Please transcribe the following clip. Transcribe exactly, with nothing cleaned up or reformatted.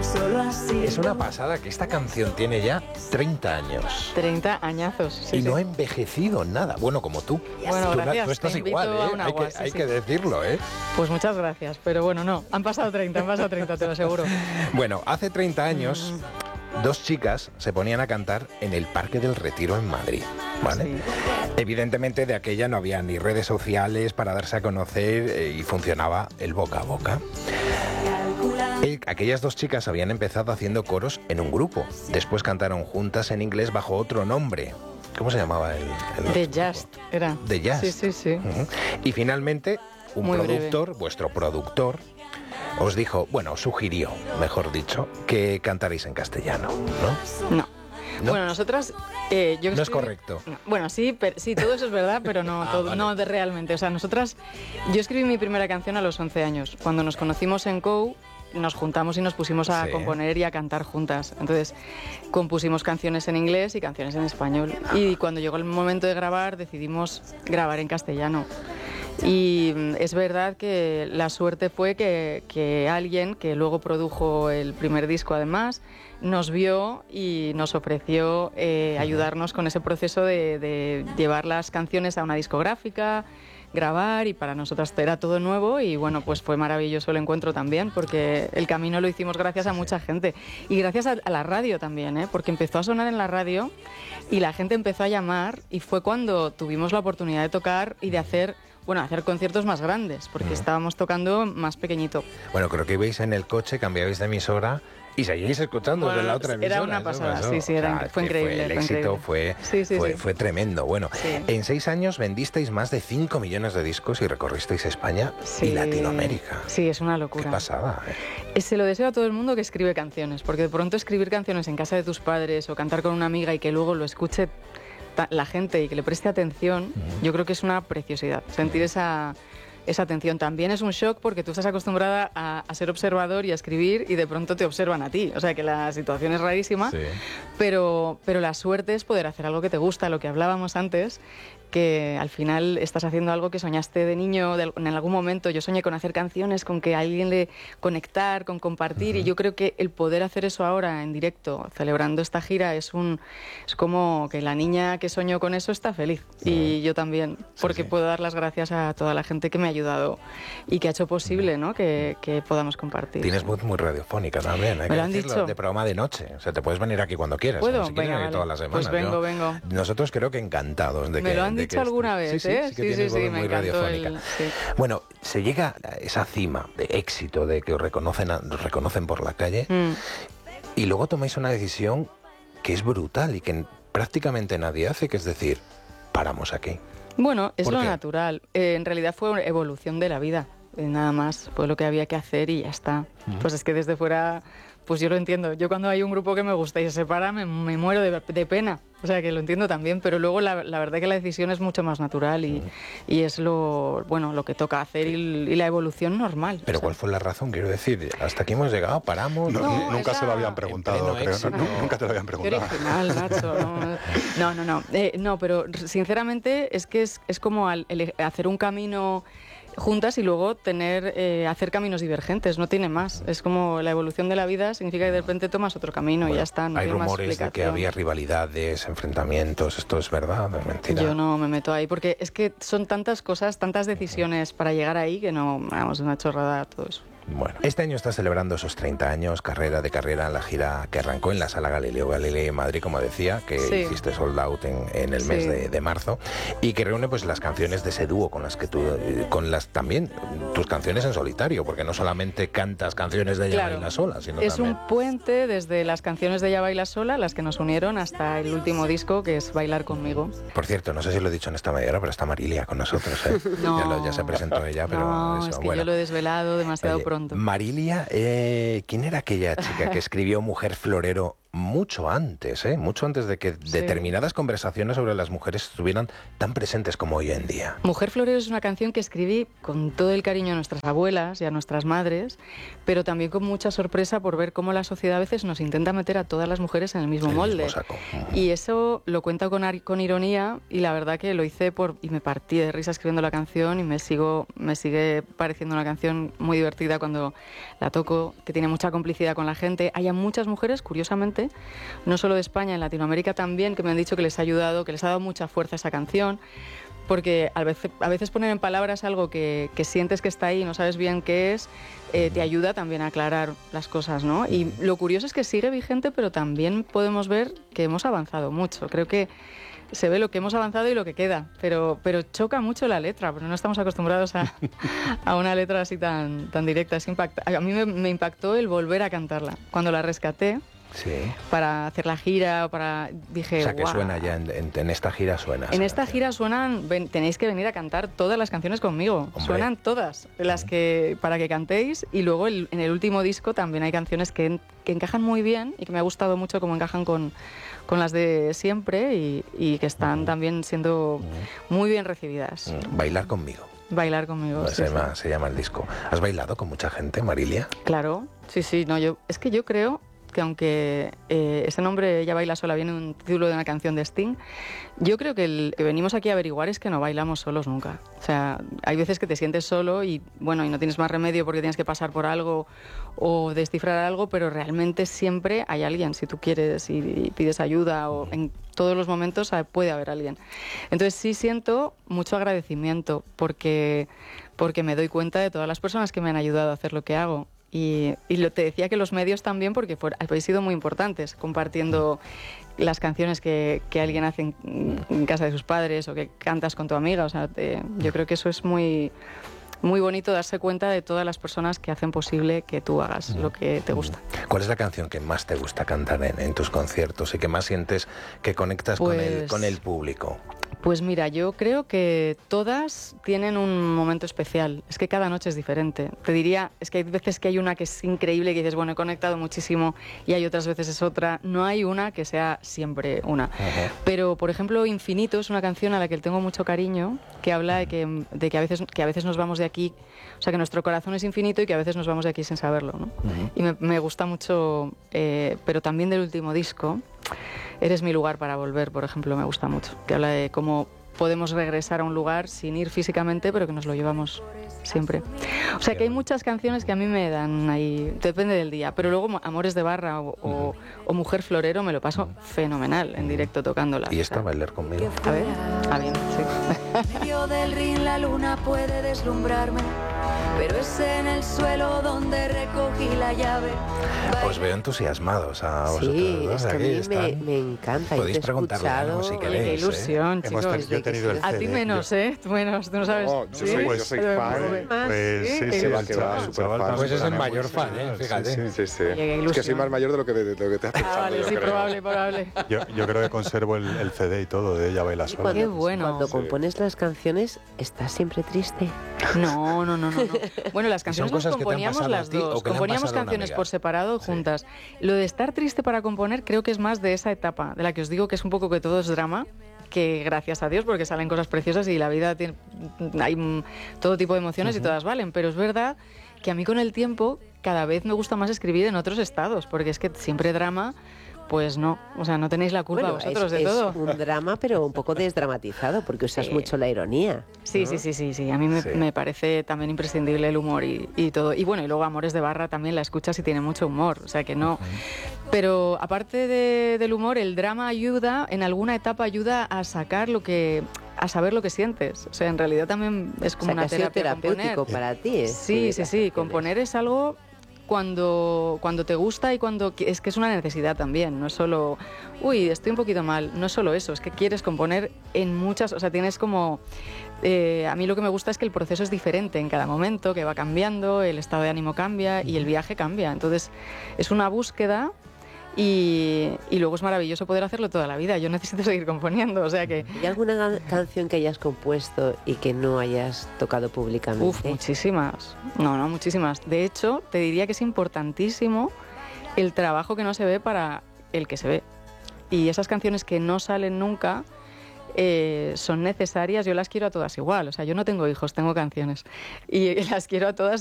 Solo así. Es una pasada que esta canción tiene ya treinta años. treinta añazos. Sí, y sí. no ha envejecido nada. Bueno, como tú. Bueno, tú, gracias. tú estás Te invito igual, ¿eh? a un Hay, agua, que, sí, hay sí. que decirlo, ¿eh? Pues muchas gracias, pero bueno, no. Han pasado treinta, han pasado treinta, te lo aseguro. Bueno, hace treinta años, mm. dos chicas se ponían a cantar en el Parque del Retiro en Madrid, ¿vale? Sí. Evidentemente de aquella no había ni redes sociales para darse a conocer eh, y funcionaba el boca a boca. Eh, aquellas dos chicas habían empezado haciendo coros en un grupo. Después cantaron juntas en inglés bajo otro nombre. ¿Cómo se llamaba el, el The Just, era. The Just. Sí, sí, sí. Uh-huh. Y finalmente, un Muy productor, breve. vuestro productor, os dijo, bueno, os sugirió, mejor dicho, que cantaréis en castellano, ¿no? No. ¿No? Bueno, nosotras... Eh, yo no escribí, es correcto. No, bueno, sí, pero, sí, todo eso es verdad, pero no, ah, todo, vale. no de realmente. O sea, nosotras... Yo escribí mi primera canción a los once años. Cuando nos conocimos en C O U, nos juntamos y nos pusimos a sí. componer y a cantar juntas. Entonces, compusimos canciones en inglés y canciones en español. Y cuando llegó el momento de grabar, decidimos grabar en castellano. Y es verdad que la suerte fue que, que alguien, que luego produjo el primer disco además, nos vio y nos ofreció eh, ayudarnos con ese proceso de, de llevar las canciones a una discográfica, grabar, y para nosotras era todo nuevo y bueno, pues fue maravilloso el encuentro también, porque el camino lo hicimos gracias a mucha gente y gracias a, a la radio también, ¿eh? Porque empezó a sonar en la radio y la gente empezó a llamar y fue cuando tuvimos la oportunidad de tocar y de hacer... Bueno, hacer conciertos más grandes, porque mm. estábamos tocando más pequeñito. Bueno, creo que ibais en el coche, cambiabais de emisora y seguíais escuchando bueno, desde la otra emisora. Era una pasada, sí, sí, era, o sea, fue increíble. Fue, el fue éxito increíble. Fue, sí, sí, fue, sí. fue tremendo. Bueno, sí. en seis años vendisteis más de cinco millones de discos y recorristeis España sí. y Latinoamérica. Sí, es una locura. Qué pasada, ¿eh? Se lo deseo a todo el mundo que escribe canciones, porque de pronto escribir canciones en casa de tus padres o cantar con una amiga y que luego lo escuche la gente y que le preste atención, mm. yo creo que es una preciosidad. Sentir esa... esa atención también es un shock porque tú estás acostumbrada a, a ser observador y a escribir y de pronto te observan a ti. O sea que la situación es rarísima, sí. pero, pero la suerte es poder hacer algo que te gusta, lo que hablábamos antes, que al final estás haciendo algo que soñaste de niño, de, en algún momento. Yo soñé con hacer canciones, con que a alguien le conectar, con compartir, uh-huh. y yo creo que el poder hacer eso ahora en directo, celebrando esta gira, es un es como que la niña que soñó con eso está feliz, uh-huh. y yo también, porque sí, sí. puedo dar las gracias a toda la gente que me ha ayudado y que ha hecho posible, ¿no?, que, que podamos compartir. Tienes voz muy radiofónica también, hay me que lo han decirlo, dicho. De programa de noche, o sea, te puedes venir aquí cuando quieras. ¿Puedo? ¿no? Si quieres Venga, venir vale. todas las semanas. Pues vengo, Yo, vengo. Nosotros creo que encantados de me que... lo han de dicho que alguna estés. vez, sí, ¿eh? Sí, sí, sí, sí, sí, muy me radiofónica. El, sí. Bueno, se llega a esa cima de éxito, de que os reconocen, os reconocen por la calle, mm. y luego tomáis una decisión que es brutal y que prácticamente nadie hace, que es decir, paramos aquí. Bueno, es lo qué? natural. Eh, en realidad fue una evolución de la vida. Eh, nada más, fue lo que había que hacer y ya está. Mm. Pues es que desde fuera, pues yo lo entiendo. Yo cuando hay un grupo que me gusta y se separa, me, me muero de, de pena. O sea, que lo entiendo también, pero luego la, la verdad que la decisión es mucho más natural y, mm. y es lo bueno lo que toca hacer y, y la evolución normal. Pero o sea. ¿cuál fue la razón? Quiero decir, hasta aquí hemos llegado, paramos... No, no, nunca esa... se lo habían preguntado, creo. No, no, nunca te lo habían preguntado. Qué original, Nacho. No, no, no. Eh, no, pero sinceramente es que es, es como al, el, hacer un camino juntas y luego tener eh, hacer caminos divergentes, no tiene más. Es como la evolución de la vida, significa que de repente tomas otro camino bueno, y ya está. No hay tiene rumores más de que había rivalidades, enfrentamientos, ¿esto es verdad o es mentira? Yo no me meto ahí porque es que son tantas cosas, tantas decisiones para llegar ahí que no, vamos, una chorrada todo eso. Bueno, este año está celebrando esos treinta años, carrera de carrera, en la gira que arrancó en la Sala Galileo Galilei en Madrid, como decía, que sí. hiciste sold out en, en el sí. mes de, de marzo, y que reúne pues las canciones de ese dúo con las que tú, con las también tus canciones en solitario, porque no solamente cantas canciones de Ella claro. Baila Sola, sino es también... un puente desde las canciones de Ella Baila Sola, las que nos unieron, hasta el último disco, que es Bailar Conmigo. Por cierto, no sé si lo he dicho en esta media hora, pero está Marilia con nosotros, ¿eh? no, ya, lo, ya se presentó ella, pero no, eso, es que bueno. yo lo he desvelado demasiado Oye, pronto. Marilia, eh, ¿quién era aquella chica que escribió Mujer Florero, mucho antes, ¿eh? mucho antes de que sí. determinadas conversaciones sobre las mujeres estuvieran tan presentes como hoy en día. Mujer Florero es una canción que escribí con todo el cariño a nuestras abuelas y a nuestras madres, pero también con mucha sorpresa por ver cómo la sociedad a veces nos intenta meter a todas las mujeres en el mismo el molde. Mismo saco. Uh-huh. Y eso lo cuento con, con ironía, y la verdad que lo hice por y me partí de risa escribiendo la canción, y me sigo me sigue pareciendo una canción muy divertida cuando la toco, que tiene mucha complicidad con la gente. Hay muchas mujeres, curiosamente, no solo de España, en Latinoamérica también, que me han dicho que les ha ayudado, que les ha dado mucha fuerza esa canción, porque a veces, a veces poner en palabras algo que, que sientes que está ahí y no sabes bien qué es, eh, te ayuda también a aclarar las cosas, ¿no? Y lo curioso es que sigue vigente, pero también podemos ver que hemos avanzado mucho. Creo que se ve lo que hemos avanzado y lo que queda, pero, pero choca mucho la letra, porque no estamos acostumbrados a, a una letra así tan, tan directa. Es impacta, a mí me, me impactó el volver a cantarla. Cuando la rescaté, sí. para hacer la gira, para dije, o sea, que wow. suena ya, en, en, en esta gira suena. En esta gira suenan, ven, tenéis que venir a cantar todas las canciones conmigo. Hombre. Suenan todas, las que para que cantéis, y luego el, en el último disco también hay canciones que, que encajan muy bien y que me ha gustado mucho cómo encajan con, con las de siempre, y, y que están uh-huh. también siendo uh-huh. muy bien recibidas. Uh-huh. Bailar conmigo. Bailar conmigo. No, sí, se, sí. llama, se llama el disco. ¿Has bailado con mucha gente, Marilia? Claro, sí, sí. No, yo, es que yo creo que aunque eh, ese nombre, Ella baila sola, viene un título de una canción de Sting, yo creo que el que venimos aquí a averiguar es que no bailamos solos nunca. O sea, hay veces que te sientes solo y, bueno, y no tienes más remedio porque tienes que pasar por algo o descifrar algo, pero realmente siempre hay alguien, si tú quieres y, y pides ayuda, o en todos los momentos puede haber alguien. Entonces sí siento mucho agradecimiento porque, porque me doy cuenta de todas las personas que me han ayudado a hacer lo que hago. Y, y lo, te decía que los medios también, porque for, habéis sido muy importantes, compartiendo las canciones que, que alguien hace en, en casa de sus padres o que cantas con tu amiga. O sea, te, yo creo que eso es muy, muy bonito, darse cuenta de todas las personas que hacen posible que tú hagas lo que te gusta. ¿Cuál es la canción que más te gusta cantar en, en tus conciertos y que más sientes que conectas pues, con, el, con el público? Pues mira, yo creo que todas tienen un momento especial. Es que cada noche es diferente. Te diría, es que hay veces que hay una que es increíble, que dices, bueno, he conectado muchísimo, y hay otras veces es otra. No hay una que sea siempre una. Uh-huh. Pero, por ejemplo, Infinito es una canción a la que le tengo mucho cariño, que habla de que, de que, a, veces, que a veces nos vamos de aquí, o sea, que nuestro corazón es infinito y que a veces nos vamos de aquí sin saberlo, ¿no? Uh-huh. Y me, me gusta mucho, eh, pero también del último disco, Eres mi lugar para volver, por ejemplo, me gusta mucho, que habla de cómo podemos regresar a un lugar sin ir físicamente, pero que nos lo llevamos siempre. O sea que hay muchas canciones que a mí me dan ahí, depende del día, pero luego Amores de Barra o, o, o Mujer Florero me lo paso fenomenal en directo tocándola. ¿Y esta, Bailar conmigo? A ver, ah, bien, sí. En medio del ring la luna puede deslumbrarme, pero es en el suelo donde recogí la llave. Os veo entusiasmados a vosotros. Sí, ¿no? es que a mí me, me encanta. Podéis preguntarle algo si queréis. Qué ilusión, ¿eh? chicos. Hemos, yo he tenido el C D. A ti menos, yo... ¿eh? Tú menos, tú no sabes. No, yo, ¿Sí? soy, pues, yo soy fan. Pues sí, sí, sí, va, el que chaval, va, el chaval fan. Pues es el mayor fan, ¿eh? Fíjate. Sí, sí. sí, sí. Oye, es que soy más mayor de lo que, de, de lo que te has pensado. Ah, vale, sí, creo. probable, probable. Yo, yo creo que conservo el, el C D y todo de Ella baila sola. Qué bueno. Cuando Sí. compones las canciones, ¿estás siempre triste? No, no, no, no, no. Bueno, las canciones las cosas que te han componíamos pasado a las ti o dos. que le han Componíamos pasado a una canciones amiga. por separado, Sí. juntas. Lo de estar triste para componer creo que es más de esa etapa, de la que os digo que es un poco que todo es drama, que gracias a Dios, porque salen cosas preciosas y la vida tiene, hay mm, todo tipo de emociones uh-huh. y todas valen, pero es verdad que a mí con el tiempo cada vez me gusta más escribir en otros estados, porque es que siempre drama, pues no, o sea, no tenéis la culpa Bueno, vosotros es, de todo. es un drama, pero un poco desdramatizado, porque usas Sí. mucho la ironía. Sí, ¿no? sí, sí, sí, sí. A mí me, Sí. me parece también imprescindible el humor y, y todo. Y bueno, y luego Amores de Barra también la escuchas y tiene mucho humor, o sea que no. Pero aparte de, del humor, el drama ayuda, en alguna etapa ayuda a sacar lo que, a saber lo que sientes. O sea, en realidad también es como O sea, una que ha sido terapia terapéutico componer. para ti. ¿eh? Sí, sí, sí. Componer es algo cuando, cuando te gusta y cuando es que es una necesidad también, no es solo, uy, estoy un poquito mal, no es solo eso, es que quieres componer en muchas, o sea, tienes como, eh, a mí lo que me gusta es que el proceso es diferente en cada momento, que va cambiando, el estado de ánimo cambia y el viaje cambia, entonces es una búsqueda. Y, y luego es maravilloso poder hacerlo toda la vida. Yo necesito seguir componiendo, o sea que... ¿Hay alguna ga- canción que hayas compuesto y que no hayas tocado públicamente? Uf, muchísimas. No, no, muchísimas. De hecho, te diría que es importantísimo el trabajo que no se ve para el que se ve. Y esas canciones que no salen nunca eh, son necesarias, yo las quiero a todas igual. O sea, yo no tengo hijos, tengo canciones. Y las quiero a todas